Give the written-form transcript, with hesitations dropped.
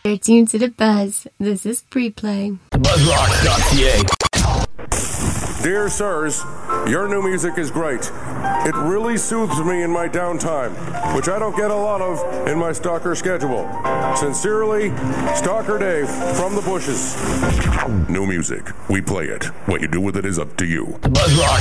You're tuned to The Buzz. This is Pre-Play. BuzzRock.ca. Dear sirs, your new music is great. It really soothes me in my downtime, which I don't get a lot of in my stalker schedule. Sincerely, Stalker Dave from the bushes. New music. We play it. What you do with it is up to you. BuzzRock.